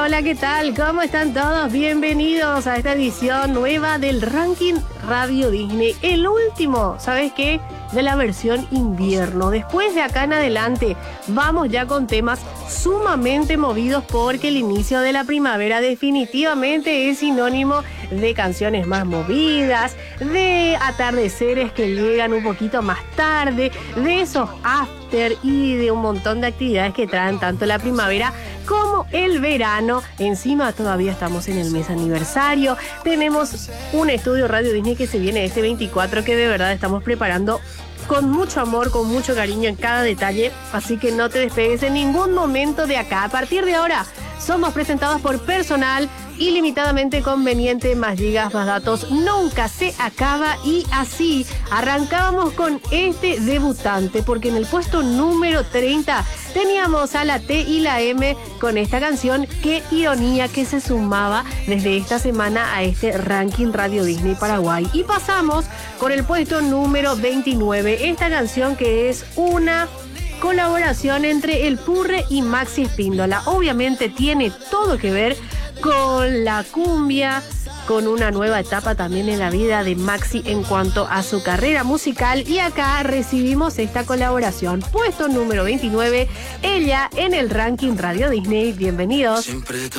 hola, ¿qué tal? ¿Cómo están todos? Bienvenidos a esta edición nueva del Ranking Radio Disney. El último, ¿sabes qué? De la versión invierno. Después de acá en adelante, vamos ya con temas sumamente movidos porque el inicio de la primavera definitivamente es sinónimo de canciones más movidas, de atardeceres que llegan un poquito más tarde, de esos after y de un montón de actividades que traen tanto la primavera como el verano. Encima todavía estamos en el mes aniversario. Tenemos un estudio Radio Disney que se viene este 24 que de verdad estamos preparando con mucho amor, con mucho cariño en cada detalle. Así que no te despegues en ningún momento de acá. A partir de ahora somos presentados por personal ilimitadamente conveniente, más gigas, más datos, nunca se acaba. Y así arrancábamos con este debutante, porque en el puesto número 30 teníamos a la T y la M con esta canción. Qué ironía que se sumaba desde esta semana a este ranking Radio Disney Paraguay. Y pasamos con el puesto número 29, esta canción que es una colaboración entre El Purre y Maxi Espíndola. Obviamente tiene todo que ver con la cumbia, con una nueva etapa también en la vida de Maxi en cuanto a su carrera musical. Y acá recibimos esta colaboración. Puesto número 29, ella en el ranking Radio Disney. Bienvenidos.